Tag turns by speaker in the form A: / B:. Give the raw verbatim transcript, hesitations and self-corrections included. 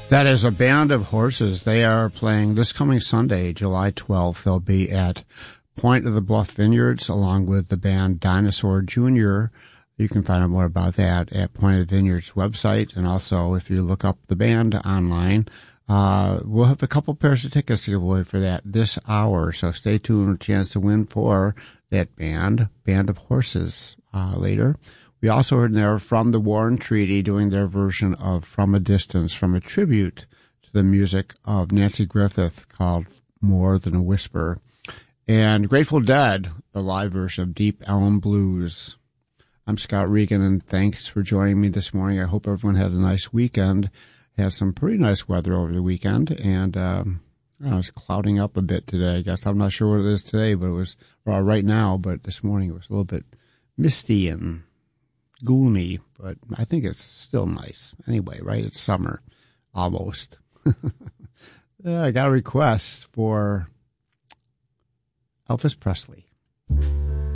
A: That is a Band of Horses. They are playing this coming Sunday, July twelfth. They'll be at Point of the Bluff Vineyards along with the band Dinosaur Junior You can find out more about that at Point of the Vineyards website. And also, if you look up the band online, uh, we'll have a couple pairs of tickets to give away for that this hour. So stay tuned. A chance to win for that band, Band of Horses, uh, later. We also heard there from the War and Treaty doing their version of From a Distance, from a tribute to the music of Nancy Griffith called More Than a Whisper. And Grateful Dead, the live version of Deep Elm Blues. I'm Scott Regan, and thanks for joining me this morning. I hope everyone had a nice weekend. Had some pretty nice weather over the weekend, and um, I know, it's clouding up a bit today, I guess. I'm not sure what it is today, but it was well, right now, but this morning it was a little bit misty and gloomy, but I think it's still nice. Anyway, right? It's summer, almost. I got a request for Elvis Presley.